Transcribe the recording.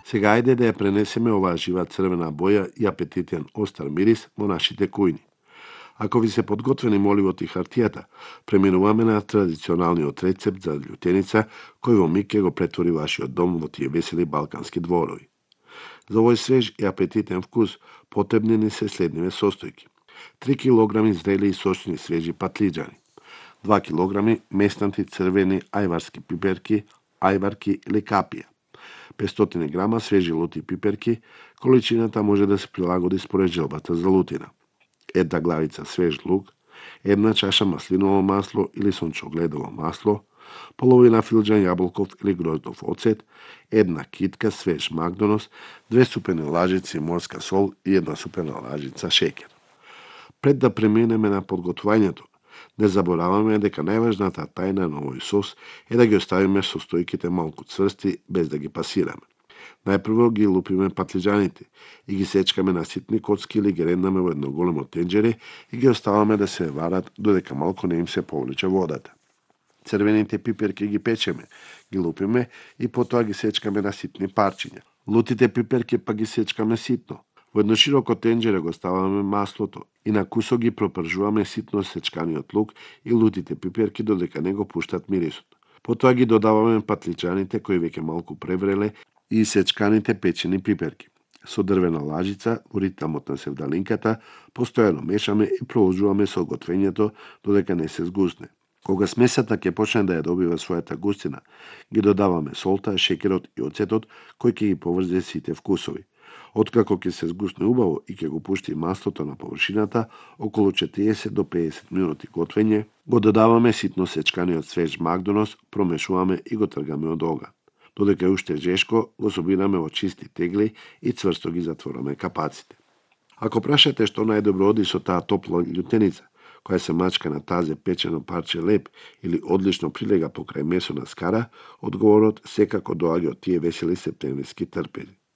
Сега ајде да ја пренесеме оваа жива црвена боја и апетитен остар мирис во нашите кујни. Ако ви се подготвени моливот и хартијата, преминуваме на традиционалниот рецепт за љутеница, кој во миг ќе го претвори вашиот дом во тие весели балкански дворови. За овој свеж и апетитен вкус потребни ни се следниве состојки. 3 кг зрели и сочни свежи патлиџани, 2 кг местнати црвени ајварски пиперки, ајварки или капија, 500 грама свежи лути пиперки, количината може да се прилагоди според желбата за лутина, една главица свеж лук, една чаша маслиново масло или сончогледово масло, половина филџан јаболков или гроздов оцет, една китка свеж макдонос, 2 супени лажици морска сол и една супена лажица шеќер. Пред да преминеме на подготвувањето, не забораваме дека најважната тајна на овој сос е да ги оставиме состојките малку цврсти без да ги пасираме. Најпрво ги лупиме патлиџаните и ги сечкаме на ситни коцки или ги реднаме во едно големо тенџере и ги оставаме да се варат додека малку не им се повлече водата. Црвените пиперки ги печеме, ги лупиме и потоа ги сечкаме на ситни парчиња. Лутите пиперки па ги сечкаме ситно. Во едно широко тенџере го ставаме маслото и на кусок ги пропржуваме ситно сечканиот лук и лутите пиперки додека не го пуштат мирисот. Потоа ги додаваме патлиџаните кои веќе малку превреле и сечканите печени пиперки. Со дрвена лажица, во ритмот на севдалинката, постојано мешаме и продолжуваме со готвењето додека не се згусне. Кога смесата ќе почне да ја добива својата густина, ги додаваме солта, шеќерот и оцетот кој ќе ги поврзе сите вкусови. Откако ќе се згусне убаво и ќе го пушти маслото на површината, околу 40 до 50 минути готвење, го додаваме ситно сечканиот свеж макдонос, промешуваме и го тргаме од оган. Додека е уште жешко, го собираме во чисти тегли и цврсто ги затвораме капаците. Ако прашате што најдобро оди со таа топла љутеница, која се мачка на тазе печено парче леб или одлично прилега покрај месо на скара, одговорот секако доаѓа од тие весели септемвриски трпези.